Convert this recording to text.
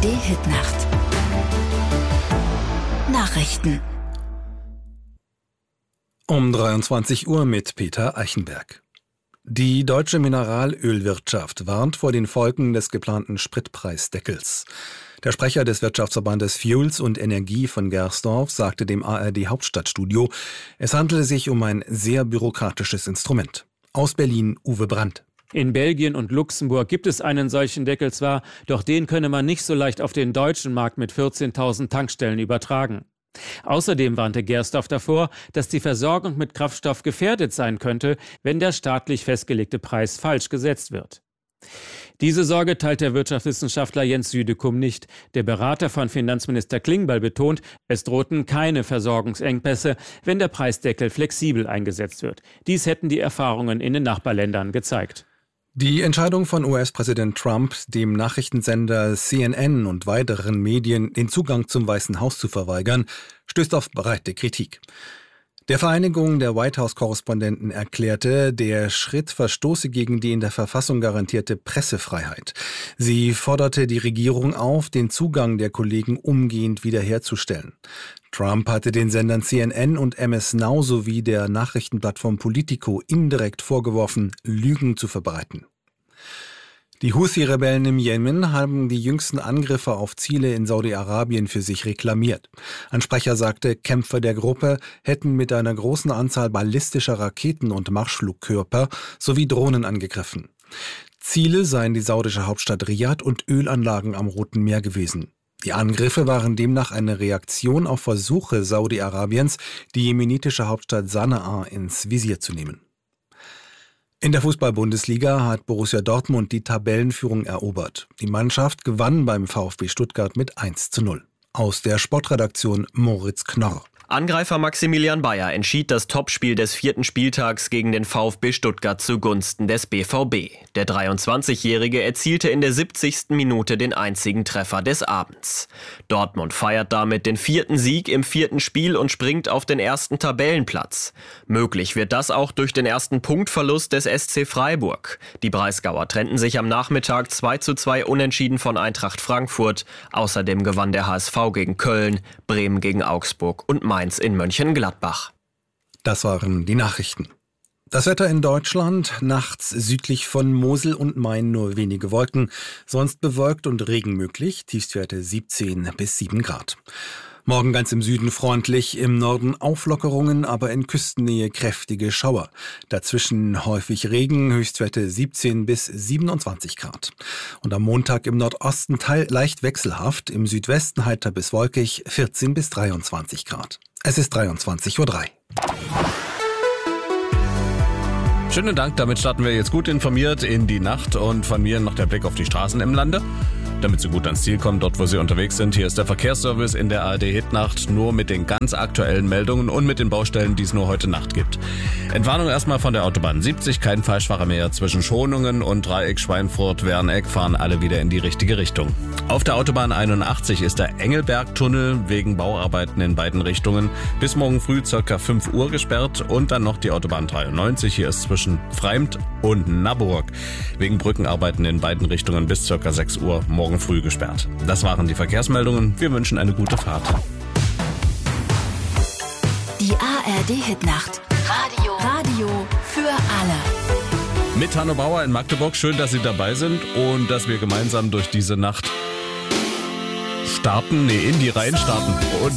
ARD-Hitnacht. Nachrichten. Um 23 Uhr mit Peter Eichenberg. Die deutsche Mineralölwirtschaft warnt vor den Folgen des geplanten Spritpreisdeckels. Der Sprecher des Wirtschaftsverbandes Fuels und Energie von Gersdorf sagte dem ARD-Hauptstadtstudio, es handele sich um ein sehr bürokratisches Instrument. Aus Berlin Uwe Brandt. In Belgien und Luxemburg gibt es einen solchen Deckel zwar, doch den könne man nicht so leicht auf den deutschen Markt mit 14.000 Tankstellen übertragen. Außerdem warnte Gersdorf davor, dass die Versorgung mit Kraftstoff gefährdet sein könnte, wenn der staatlich festgelegte Preis falsch gesetzt wird. Diese Sorge teilt der Wirtschaftswissenschaftler Jens Südekum nicht. Der Berater von Finanzminister Klingbeil betont, es drohten keine Versorgungsengpässe, wenn der Preisdeckel flexibel eingesetzt wird. Dies hätten die Erfahrungen in den Nachbarländern gezeigt. Die Entscheidung von US-Präsident Trump, dem Nachrichtensender CNN und weiteren Medien den Zugang zum Weißen Haus zu verweigern, stößt auf breite Kritik. Der Vereinigung der White House-Korrespondenten erklärte, der Schritt verstoße gegen die in der Verfassung garantierte Pressefreiheit. Sie forderte die Regierung auf, den Zugang der Kollegen umgehend wiederherzustellen. Trump hatte den Sendern CNN und MS Now sowie der Nachrichtenplattform Politico indirekt vorgeworfen, Lügen zu verbreiten. Die Houthi-Rebellen im Jemen haben die jüngsten Angriffe auf Ziele in Saudi-Arabien für sich reklamiert. Ein Sprecher sagte, Kämpfer der Gruppe hätten mit einer großen Anzahl ballistischer Raketen und Marschflugkörper sowie Drohnen angegriffen. Ziele seien die saudische Hauptstadt Riad und Ölanlagen am Roten Meer gewesen. Die Angriffe waren demnach eine Reaktion auf Versuche Saudi-Arabiens, die jemenitische Hauptstadt Sanaa ins Visier zu nehmen. In der Fußball-Bundesliga hat Borussia Dortmund die Tabellenführung erobert. Die Mannschaft gewann beim VfB Stuttgart mit 1:0. Aus der Sportredaktion Moritz Knorr. Angreifer Maximilian Bayer entschied das Topspiel des 4. Spieltags gegen den VfB Stuttgart zugunsten des BVB. Der 23-Jährige erzielte in der 70. Minute den einzigen Treffer des Abends. Dortmund feiert damit den 4. Sieg im 4. Spiel und springt auf den 1. Tabellenplatz. Möglich wird das auch durch den ersten Punktverlust des SC Freiburg. Die Breisgauer trennten sich am Nachmittag 2:2 unentschieden von Eintracht Frankfurt. Außerdem gewann der HSV gegen Köln, Bremen gegen Augsburg und Mainz in Mönchengladbach. Das waren die Nachrichten. Das Wetter in Deutschland, nachts südlich von Mosel und Main nur wenige Wolken, sonst bewölkt und Regen möglich, Tiefstwerte 17 bis 7 Grad. Morgen ganz im Süden freundlich, im Norden Auflockerungen, aber in Küstennähe kräftige Schauer. Dazwischen häufig Regen, Höchstwerte 17 bis 27 Grad. Und am Montag im Nordosten leicht wechselhaft, im Südwesten heiter bis wolkig, 14 bis 23 Grad. Es ist 23:03 Uhr. Schönen Dank, damit starten wir jetzt gut informiert in die Nacht und von mir noch der Blick auf die Straßen im Lande. Damit Sie gut ans Ziel kommen, dort wo Sie unterwegs sind. Hier ist der Verkehrsservice in der ARD-Hitnacht, nur mit den ganz aktuellen Meldungen und mit den Baustellen, die es nur heute Nacht gibt. Entwarnung erstmal von der Autobahn 70, kein Falschfahrer mehr. Zwischen Schonungen und Dreieck Schweinfurt-Werneck fahren alle wieder in die richtige Richtung. Auf der Autobahn 81 ist der Engelbergtunnel wegen Bauarbeiten in beiden Richtungen bis morgen früh ca. 5 Uhr gesperrt und dann noch die Autobahn 93. Hier ist zwischen Freimt und Naburg wegen Brückenarbeiten in beiden Richtungen bis ca. 6 Uhr morgen früh gesperrt. Das waren die Verkehrsmeldungen. Wir wünschen eine gute Fahrt. Die ARD-Hitnacht. Radio für alle. Mit Hanno Bauer in Magdeburg. Schön, dass Sie dabei sind und dass wir gemeinsam durch diese Nacht in die Reihen starten. Und